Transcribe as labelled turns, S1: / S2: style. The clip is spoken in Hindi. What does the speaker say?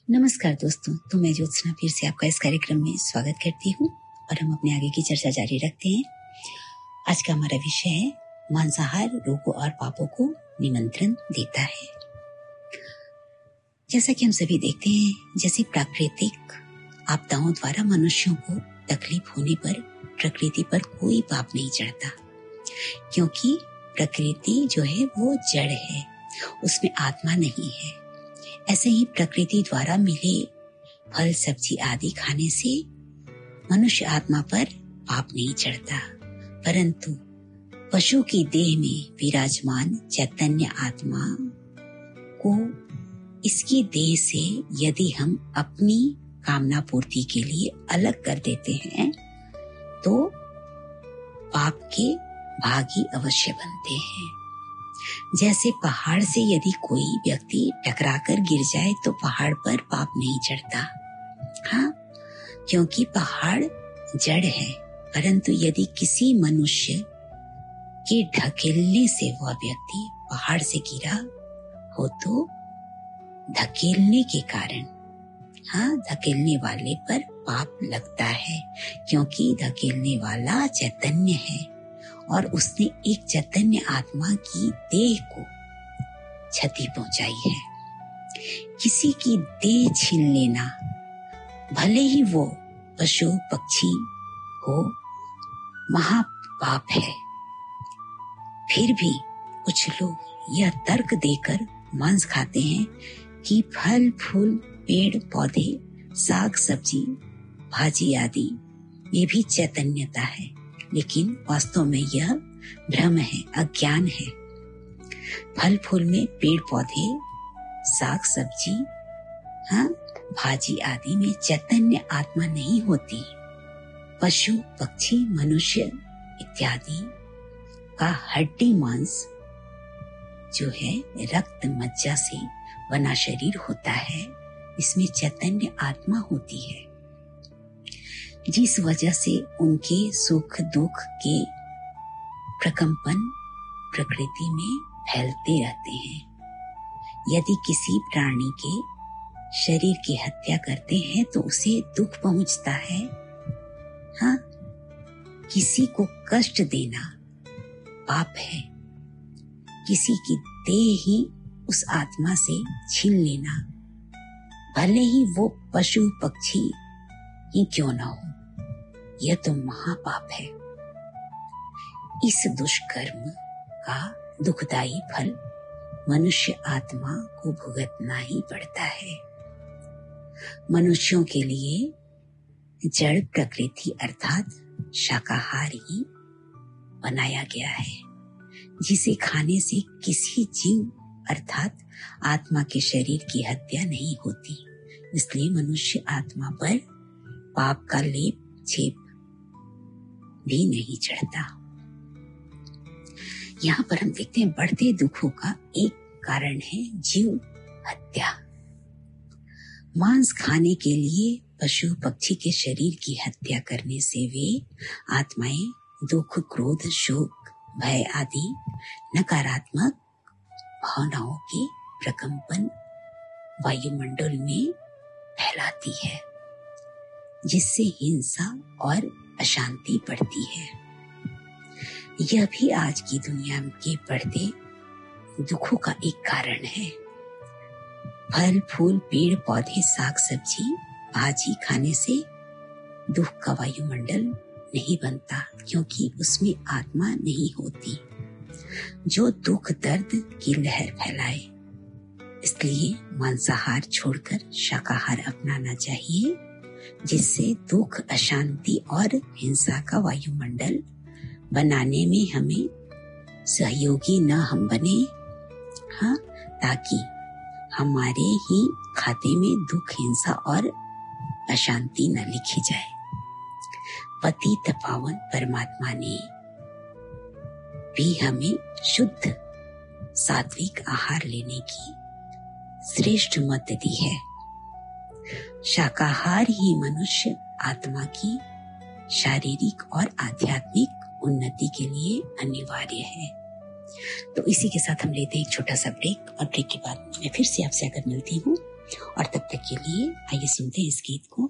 S1: नमस्कार दोस्तों, तो मैं ज्योत्सना फिर से आपका इस कार्यक्रम में स्वागत करती हूँ और हम अपने आगे की चर्चा जारी रखते हैं। आज का हमारा विषय है मांसाहार रोगों और पापों को निमंत्रण देता है। जैसा कि हम सभी देखते हैं, जैसे प्राकृतिक आपदाओं द्वारा मनुष्यों को तकलीफ होने पर प्रकृति पर कोई पाप नहीं चढ़ता, क्योंकि प्रकृति जो है वो जड़ है, उसमें आत्मा नहीं है। ऐसे ही प्रकृति द्वारा मिले फल सब्जी आदि खाने से मनुष्य आत्मा पर पाप नहीं चढ़ता, परंतु पशु की देह में विराजमान चैतन्य आत्मा को इसकी देह से यदि हम अपनी कामना पूर्ति के लिए अलग कर देते हैं तो पाप के भागी अवश्य बनते हैं। जैसे पहाड़ से यदि कोई व्यक्ति टकराकर गिर जाए तो पहाड़ पर पाप नहीं चढ़ता, हाँ, क्योंकि पहाड़ जड़ है। परंतु यदि किसी मनुष्य के ढकेलने से वह व्यक्ति पहाड़ से गिरा हो तो धकेलने के कारण, हाँ, धकेलने वाले पर पाप लगता है, क्योंकि धकेलने वाला चैतन्य है और उसने एक चैतन्य आत्मा की देह को क्षति पहुंचाई है। किसी की देह छीन लेना, भले ही वो पशु पक्षी हो, महापाप है। फिर भी कुछ लोग यह तर्क देकर मांस खाते हैं कि फल फूल पेड़ पौधे साग सब्जी भाजी आदि ये भी चैतन्यता है, लेकिन वास्तव में यह भ्रम है, अज्ञान है। फल फूल में पेड़ पौधे साग सब्जी, हाँ, भाजी आदि में चैतन्य आत्मा नहीं होती। पशु पक्षी मनुष्य इत्यादि का हड्डी मांस जो है रक्त मज्जा से बना शरीर होता है, इसमें चैतन्य आत्मा होती है, जिस वजह से उनके सुख दुख के प्रकंपन प्रकृति में फैलते रहते हैं। यदि किसी प्राणी के शरीर की हत्या करते हैं तो उसे दुख पहुंचता है, हाँ, किसी को कष्ट देना पाप है। किसी की देह ही उस आत्मा से छीन लेना, भले ही वो पशु पक्षी ही क्यों ना हो, यह तो महापाप है। इस दुष्कर्म का दुखदायी फल मनुष्य आत्मा को भुगतना ही पड़ता है। मनुष्यों के लिए जड़ प्रकृति अर्थात शाकाहार ही बनाया गया है, जिसे खाने से किसी जीव अर्थात आत्मा के शरीर की हत्या नहीं होती। इसलिए मनुष्य आत्मा पर पाप का लेप छेप भी नहीं चढ़ता। यहाँ पर हम देखते हैं बढ़ते दुखों का एक कारण है जीव हत्या। मांस खाने के लिए पशु पक्षी के शरीर की हत्या करने से वे आत्माएं दुख क्रोध शोक भय आदि नकारात्मक भावनाओं के प्रकंपन वायुमंडल में फैलाती है, जिससे हिंसा और अशांति बढ़ती है। यह भी आज की दुनिया के बढ़ते दुखों का एक कारण है। फल फूल पेड़ पौधे साग सब्जी भाजी खाने से दुख का वायुमंडल नहीं बनता, क्योंकि उसमें आत्मा नहीं होती जो दुख दर्द की लहर फैलाए। इसलिए मांसाहार छोड़कर शाकाहार अपनाना चाहिए, जिससे दुख अशांति और हिंसा का वायुमंडल बनाने में हमें सहयोगी न हम बने, हाँ, ताकि हमारे ही खाते में दुख हिंसा और अशांति न लिखी जाए। पतित पावन परमात्मा ने भी हमें शुद्ध सात्विक आहार लेने की श्रेष्ठ मत दी है। शाकाहार ही मनुष्य आत्मा की शारीरिक और आध्यात्मिक उन्नति के लिए अनिवार्य है। तो इसी के साथ हम लेते हैं एक छोटा सा ब्रेक और ब्रेक के बाद मैं फिर से आपसे आकर मिलती हूँ। और तब तक के लिए आइए सुनते हैं इस गीत को